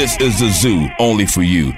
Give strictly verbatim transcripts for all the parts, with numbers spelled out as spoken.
This is a zoo only for you.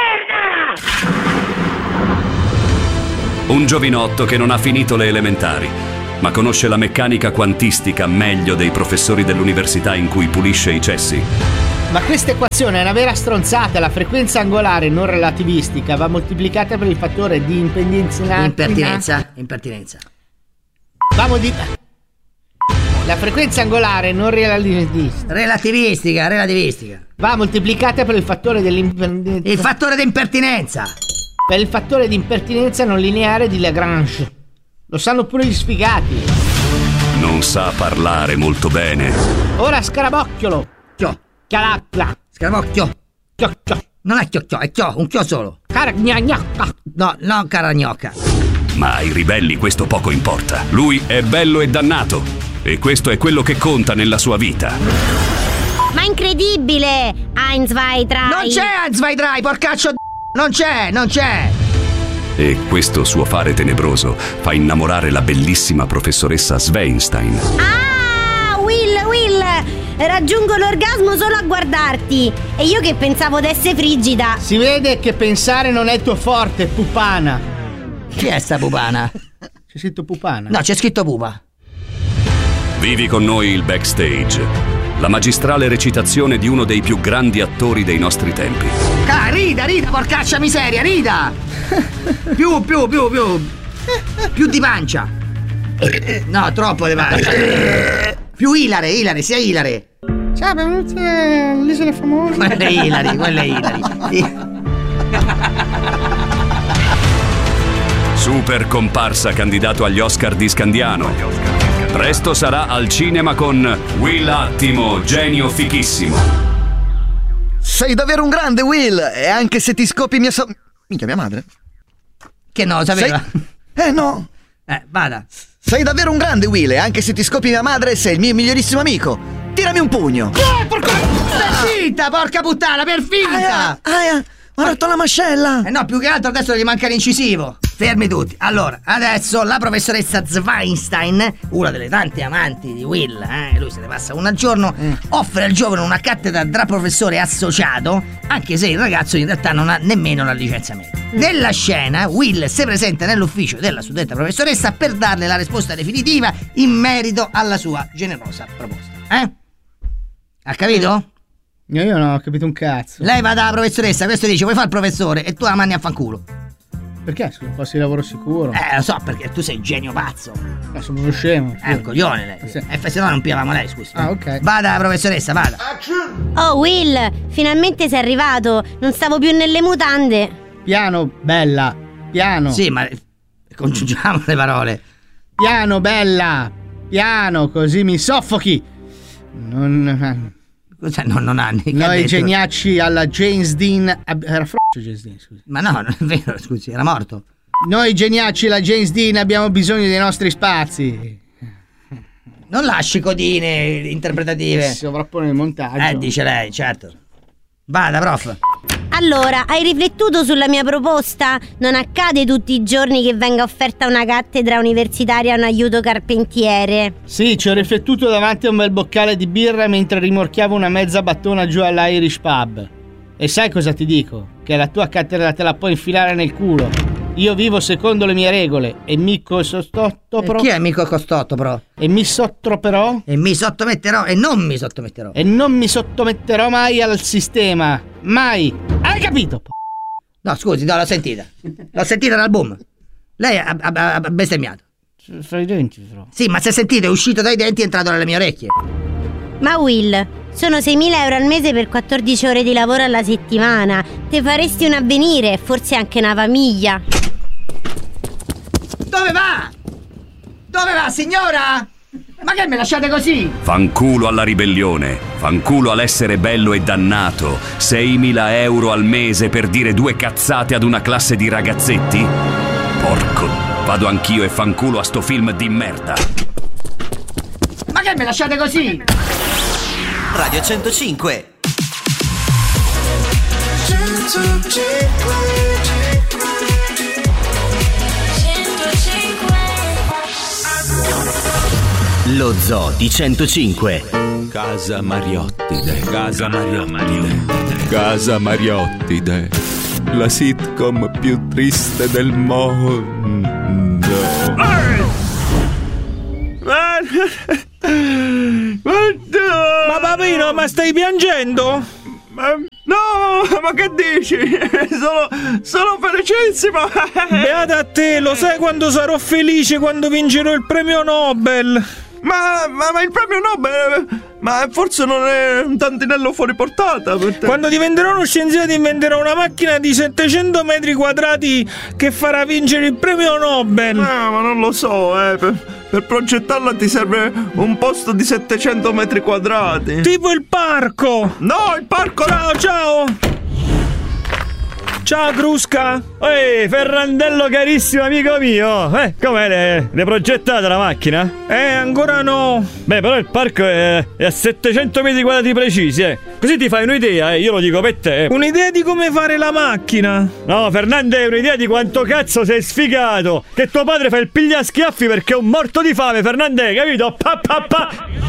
Un giovinotto che non ha finito le elementari, ma conosce la meccanica quantistica meglio dei professori dell'università in cui pulisce i cessi. Ma questa equazione è una vera stronzata. La frequenza angolare non relativistica va moltiplicata per il fattore di impertinenza. Impertinenza, impertinenza. Va modi- La frequenza angolare non relativistica. Relativistica, relativistica. Va moltiplicata per il fattore dell'impertinenza. Il fattore di impertinenza. Per il fattore di impertinenza non lineare di Lagrange. Lo sanno pure gli sfigati. Non sa parlare molto bene. Ora scarabocchiolo. Chio. Calacla. Scarabocchio. Chio, chio. Non è chio, chio, è chio, un chio solo. Caragnacca. No, non caragnocca. Ma ai ribelli questo poco importa. Lui è bello e dannato. E questo è quello che conta nella sua vita. Ma incredibile! Heinz Weidrai. Non c'è Heinz Weidrai, porcaccio d***o. Non c'è, non c'è. E questo suo fare tenebroso fa innamorare la bellissima professoressa Sveinstein. Ah, Will, Will! Raggiungo l'orgasmo solo a guardarti. E io che pensavo d'essere frigida. Si vede che pensare non è il tuo forte, pupana. Chi è sta pupana? C'è scritto pupana? No, c'è scritto pupa. Vivi con noi il backstage, la magistrale recitazione di uno dei più grandi attori dei nostri tempi. Ah, rida, rida, porcaccia miseria, rida! Più, più, più, più. Più di pancia. No, troppo di pancia. Più ilare, ilare, sia ilare. Ciao, benvenuti all'Isola Famosa. Quella è Ilari, quella è Ilari. Super comparsa candidato agli Oscar di Scandiano. Presto sarà al cinema con Will Attimo, genio fichissimo. Sei davvero un grande, Will. E anche se ti scopi mia so... Minchia, mia madre. Che no, sapeva? Sei... Eh no. Eh, vada. Sei davvero un grande, Will. E anche se ti scopi mia madre, sei il mio migliorissimo amico. Tirami un pugno. Eh, porca... Per finta, porca puttana, per finta. Aia, aia. Ho rotto la mascella. Eh no, più che altro adesso gli manca l'incisivo. Fermi tutti. Allora, adesso la professoressa Zweinstein, una delle tante amanti di Will, eh, lui se ne passa una al giorno, mm. offre al giovane una cattedra da professore associato, anche se il ragazzo in realtà non ha nemmeno la licenza medica. Mm. Nella scena, Will si presenta nell'ufficio della suddetta professoressa per darle la risposta definitiva in merito alla sua generosa proposta. Eh? Ha capito? Io, io non ho capito un cazzo. Lei va dalla professoressa, questo dice vuoi fare il professore e tu la mandi a fanculo. Perché? Scusa, un posto di lavoro sicuro. Eh, lo so, perché tu sei un genio pazzo. Ma sono proprio scemo. È un coglione lei. Sì. Eh, se no non piavamo lei, scusi. Ah, ok. Vada, professoressa, vada. Oh, Will, finalmente sei arrivato. Non stavo più nelle mutande. Piano, bella. Piano. Sì, ma congiungiamo le parole. Piano, bella. Piano, così mi soffochi. Non... Cos'è? Non, non ha neanche. Noi geniacci alla James Dean. Era fr***o James Dean, scusi. Ma no, non è vero, scusi, era morto. Noi geniacci alla James Dean abbiamo bisogno dei nostri spazi. Non lasci codine interpretative. Si sovrappone il montaggio. Eh, dice lei, certo. Vada, prof. Allora, hai riflettuto sulla mia proposta? Non accade tutti i giorni che venga offerta una cattedra universitaria a un aiuto carpentiere. Sì, ci ho riflettuto davanti a un bel boccale di birra mentre rimorchiavo una mezza battona giù all'Irish Pub. E sai cosa ti dico? Che la tua cattedra te la puoi infilare nel culo. Io vivo secondo le mie regole e mi costotto però. Chi è mico costotto però? E mi sottometterò. E mi sottometterò e non mi sottometterò. E non mi sottometterò mai al sistema. Mai. Hai capito? No, scusi, no, l'ho sentita. L'ho sentita dal boom. Lei ha, ha, ha bestemmiato. Fra i denti, però. Sì, ma se sentite, è uscito dai denti e è entrato nelle mie orecchie. Ma Will, sono seimila euro al mese per quattordici ore di lavoro alla settimana. Te faresti un avvenire, forse anche una famiglia. Dove va? Dove va, signora? Ma che me lasciate così? Fanculo alla ribellione, fanculo all'essere bello e dannato. seimila euro al mese per dire due cazzate ad una classe di ragazzetti? Porco, vado anch'io e fanculo a sto film di merda. Ma che me lasciate così? Radio centocinque. Lo Zoo di centocinque. Casa Mariotti, de. Casa Mariotti, de. Casa Mariottide, la sitcom più triste del mondo. Ma Papino, ma stai piangendo? No, ma che dici? Sono, sono felicissimo. Beata a te, lo sai quando sarò felice quando vincerò il premio Nobel? Ma, ma, ma il premio Nobel, ma forse non è un tantinello fuori portata per te. Quando diventerò uno scienziato inventerò una macchina di settecento metri quadrati che farà vincere il premio Nobel. Ah, ma non lo so, eh. Per, per progettarla ti serve un posto di settecento metri quadrati. Tipo il parco. No, il parco. Ciao, ciao. Ciao Crusca. Ehi, Ferrandello carissimo amico mio. Eh, com'è? Le, le progettate la macchina? Eh, ancora no. Beh, però il parco è, è a settecento metri quadrati precisi, eh. Così ti fai un'idea, eh. Io lo dico per te. Un'idea di come fare la macchina? No, Fernando, è un'idea di quanto cazzo sei sfigato. Che tuo padre fa il pigliaschiaffi perché è un morto di fame, Fernando, capito? Pa, pa, pa.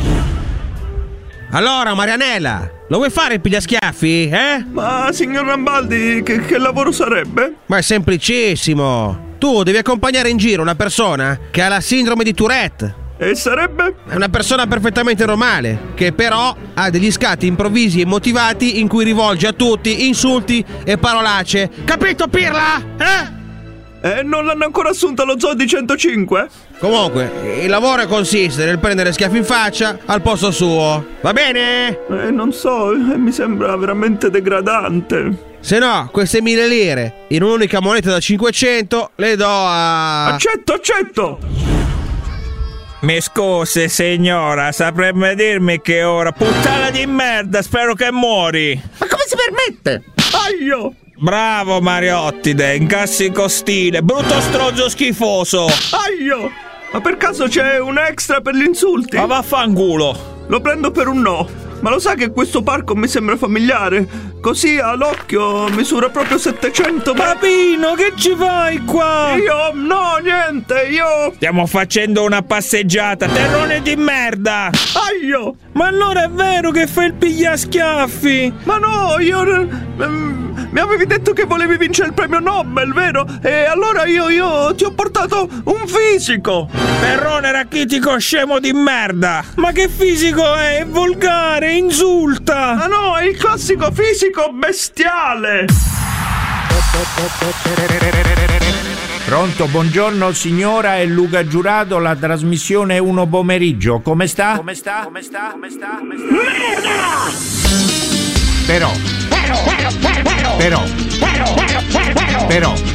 Allora, Marianella, lo vuoi fare il pigliaschiaffi, eh? Ma, signor Rambaldi, che, che lavoro sarebbe? Ma è semplicissimo. Tu devi accompagnare in giro una persona che ha la sindrome di Tourette. E sarebbe? È una persona perfettamente normale, che però ha degli scatti improvvisi e motivati in cui rivolge a tutti insulti e parolacce. Capito, Pirla? Eh? Eh, non l'hanno ancora assunto allo zoo di centocinque? Comunque, il lavoro consiste nel prendere schiaffi in faccia al posto suo. Va bene? Eh, non so, eh, mi sembra veramente degradante. Se no, queste mille lire in un'unica moneta da cinquecento le do a... Accetto, accetto! Mi scusi signora, saprebbe dirmi che ora... Puttana di merda, spero che muori! Ma come si permette? Aio! Bravo Mariottide, incassi costine, brutto stronzo schifoso! Aio! Ma per caso c'è un extra per gli insulti? Ma vaffanculo! Lo prendo per un no. Ma lo sa che questo parco mi sembra familiare? Così all'occhio misura proprio settecento metri. Papino, che ci fai qua? Io? No, niente, io... Stiamo facendo una passeggiata, terrone di merda! Aio! Ma allora è vero che fai il pigliaschiaffi? Ma no, io... Um, mi avevi detto che volevi vincere il premio Nobel, vero? E allora io, io ti ho portato un fisico! Terrone rachitico scemo di merda! Ma che fisico è? È volgare, insulta! Ma no, è il classico fisico bestiale! Pronto, buongiorno signora, è Luca Giurato, la trasmissione uno pomeriggio. Come sta? Come sta? Come sta? Come sta? Come sta? Merda! Però. Però. Però. Però. Però.